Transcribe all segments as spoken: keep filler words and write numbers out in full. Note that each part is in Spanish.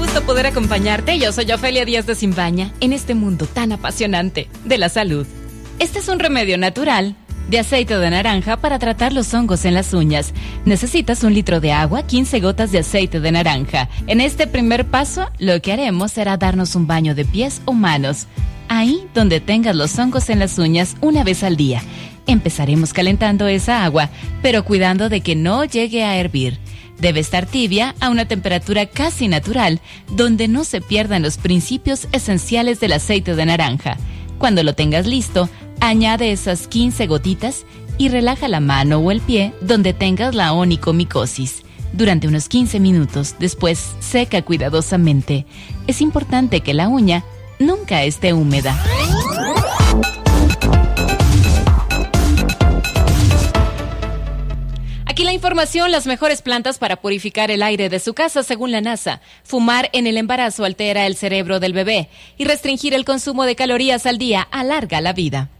gusto poder acompañarte. Yo soy Ofelia Díaz de Simbaña en este mundo tan apasionante de la salud. Este es un remedio natural de aceite de naranja para tratar los hongos en las uñas. Necesitas un litro de agua, quince gotas de aceite de naranja. En este primer paso, lo que haremos será darnos un baño de pies o manos, ahí donde tengas los hongos en las uñas, una vez al día. Empezaremos calentando esa agua, pero cuidando de que no llegue a hervir. Debe estar tibia a una temperatura casi natural, donde no se pierdan los principios esenciales del aceite de naranja. Cuando lo tengas listo, añade esas quince gotitas y relaja la mano o el pie donde tengas la onicomicosis. Durante unos quince minutos, después seca cuidadosamente. Es importante que la uña nunca esté húmeda. Aquí la información, las mejores plantas para purificar el aire de su casa según la NASA. Fumar en el embarazo altera el cerebro del bebé y restringir el consumo de calorías al día alarga la vida.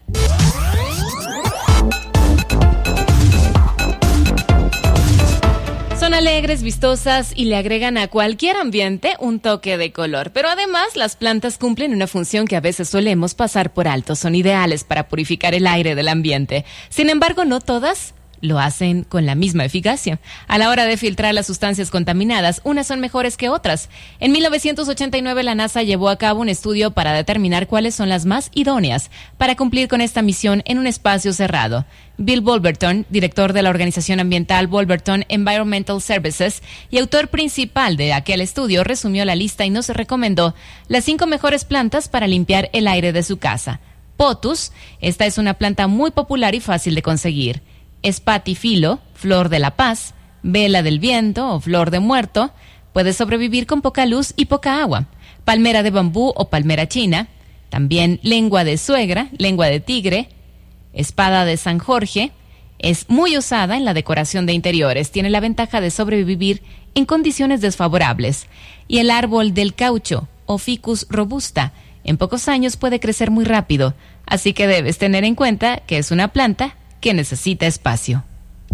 Son alegres, vistosas y le agregan a cualquier ambiente un toque de color. Pero además, las plantas cumplen una función que a veces solemos pasar por alto. Son ideales para purificar el aire del ambiente. Sin embargo, no todas lo hacen con la misma eficacia. A la hora de filtrar las sustancias contaminadas, unas son mejores que otras. En mil novecientos ochenta y nueve, la NASA llevó a cabo un estudio para determinar cuáles son las más idóneas para cumplir con esta misión en un espacio cerrado. Bill Wolverton, director de la organización ambiental Wolverton Environmental Services y autor principal de aquel estudio, resumió la lista y nos recomendó las cinco mejores plantas para limpiar el aire de su casa. Pothos, esta es una planta muy popular y fácil de conseguir. Espatifilo, flor de la paz, vela del viento o flor de muerto, puede sobrevivir con poca luz y poca agua. Palmera de bambú o palmera china, también lengua de suegra, lengua de tigre, espada de San Jorge, es muy usada en la decoración de interiores, tiene la ventaja de sobrevivir en condiciones desfavorables. Y el árbol del caucho o Ficus robusta, en pocos años puede crecer muy rápido, así que debes tener en cuenta que es una planta que necesita espacio.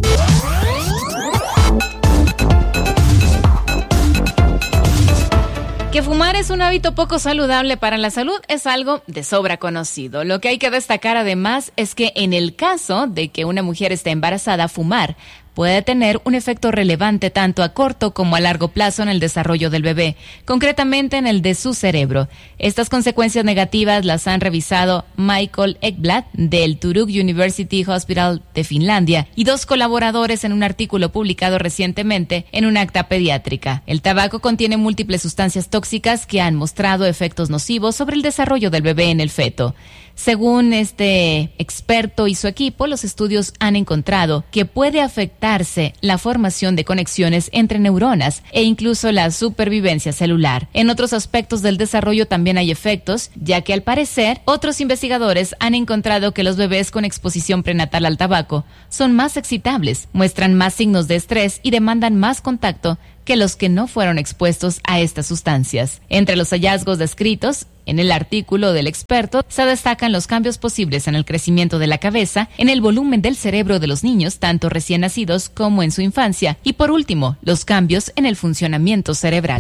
Que fumar es un hábito poco saludable para la salud es algo de sobra conocido. Lo que hay que destacar además es que en el caso de que una mujer esté embarazada, fumar puede tener un efecto relevante tanto a corto como a largo plazo en el desarrollo del bebé, concretamente en el de su cerebro. Estas consecuencias negativas las han revisado Michael Ekblad del Turku University Hospital de Finlandia y dos colaboradores en un artículo publicado recientemente en una acta pediátrica. El tabaco contiene múltiples sustancias tóxicas que han mostrado efectos nocivos sobre el desarrollo del bebé en el feto. Según este experto y su equipo, los estudios han encontrado que puede afectarse la formación de conexiones entre neuronas e incluso la supervivencia celular. En otros aspectos del desarrollo también hay efectos, ya que al parecer otros investigadores han encontrado que los bebés con exposición prenatal al tabaco son más excitables, muestran más signos de estrés y demandan más contacto que los que no fueron expuestos a estas sustancias. Entre los hallazgos descritos en el artículo del experto se destacan los cambios posibles en el crecimiento de la cabeza, en el volumen del cerebro de los niños, tanto recién nacidos como en su infancia, y por último, los cambios en el funcionamiento cerebral.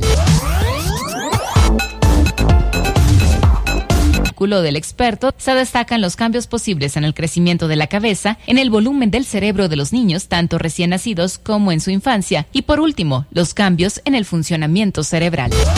Del experto se destacan los cambios posibles en el crecimiento de la cabeza, en el volumen del cerebro de los niños, tanto recién nacidos como en su infancia, y por último, los cambios en el funcionamiento cerebral.